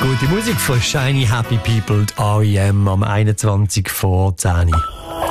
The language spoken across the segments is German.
Gute Musik von Shiny Happy People, die R.E.M. am 21 vor 10 Uhr.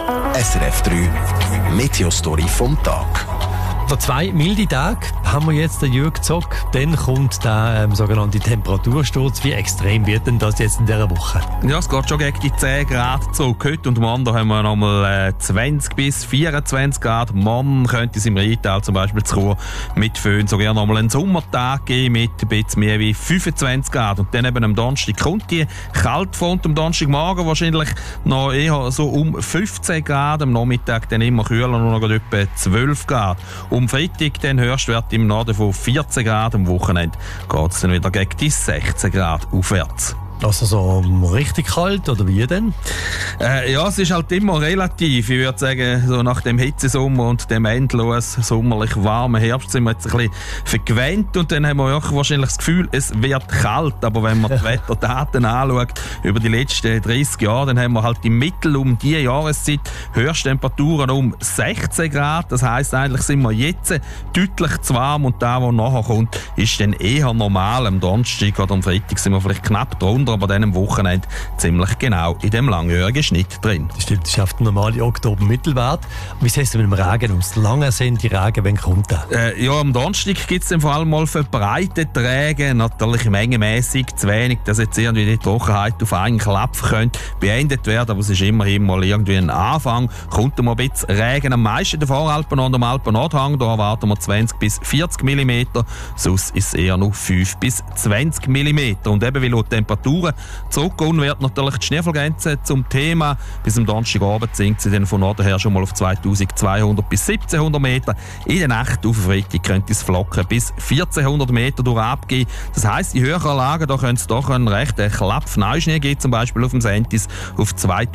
SRF 3 Meteostory vom Tag. Nach 2 milde Tage haben wir jetzt den Jürg Zock. Dann kommt der sogenannte Temperatursturz. Wie extrem wird denn das jetzt in dieser Woche? Ja, es geht schon gegen die 10 Grad zurück. Heute und morgen haben wir nochmal 20 bis 24 Grad. Morgen könnte es im Rheintal zum Beispiel zu Chur mit Föhn sogar nochmal einen Sommertag geben mit ein bisschen mehr wie 25 Grad. Und dann eben am Donnerstag kommt die Kaltfront. Am Donnerstagmorgen wahrscheinlich noch eher so um 15 Grad. Am Nachmittag dann immer kühler, nur noch etwa 12 Grad. Am Freitag dann Höchstwert im Norden von 14 Grad. Am Wochenende geht es dann wieder gegen die 16 Grad aufwärts. Also so richtig kalt, oder wie denn? Ja, es ist halt immer relativ. Ich würde sagen, so nach dem Hitzesommer und dem endlos sommerlich warmen Herbst sind wir jetzt ein bisschen vergewöhnt und dann haben wir auch wahrscheinlich das Gefühl, es wird kalt. Aber wenn man die Wetterdaten anschaut über die letzten 30 Jahre, dann haben wir halt im Mittel um diese Jahreszeit Höchsttemperaturen um 16 Grad. Das heisst, eigentlich sind wir jetzt deutlich zu warm und da, was nachher kommt, ist dann eher normal. Am Donnerstag oder am Freitag sind wir vielleicht knapp drunter, aber dann am Wochenende ziemlich genau in dem langjährigen Schnitt drin. Das stimmt, das schafft der normale Oktober-Mittelwert. Wie sieht es mit dem Regen aus? Lange sind die Regen, wann kommt der? Ja, am Donnerstag gibt es dann vor allem mal verbreitete Regen, natürlich mengenmäßig zu wenig, dass jetzt irgendwie die Trockenheit auf einen Klapp könnte beendet werden, aber es ist immerhin mal irgendwie ein Anfang. Kommt mal ein bisschen Regen, am meisten in den Voralpen und am Alpen-Nordhang, da erwarten wir 20 bis 40 mm, sonst ist es eher noch 5 bis 20 mm. Und eben, weil die Temperaturen zurückgehen, wird natürlich die Schneefallgrenze zum Thema. Bis am Donnerstagabend sinkt sie dann von Norden her schon mal auf 2200 bis 1700 Meter. In der Nacht auf Freitag könnte es Flocken bis 1400 Meter durch abgehen. Das heisst, in höheren Lagen da könnte es doch einen rechten Klapp Neuschnee geben, zum Beispiel auf dem Sentis auf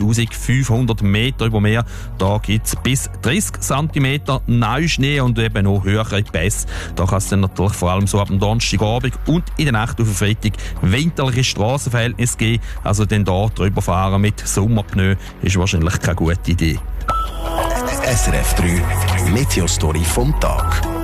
2500 Meter über Meer. Da gibt es bis 30 cm Neuschnee und eben noch höhere Pässe. Da kann es dann natürlich vor allem so ab dem Donnerstagabend und in der Nacht auf Freitag winterliche Strassenverhältnisse geben. Also dann da drüber fahren mit Sommerpneu ist wahrscheinlich keine gute Idee. SRF 3 Meteostory vom Tag.